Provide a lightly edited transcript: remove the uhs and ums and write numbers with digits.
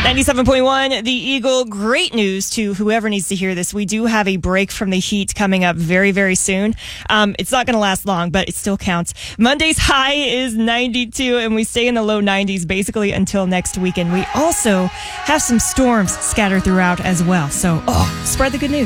97.1, The Eagle. Great news to whoever needs to hear this. We do have a break from the heat coming up very, very soon. It's not going to last long, but it still counts. Monday's high is 92, and we stay in the low 90s basically until next weekend. We also have some storms scattered throughout as well. So, spread the good news.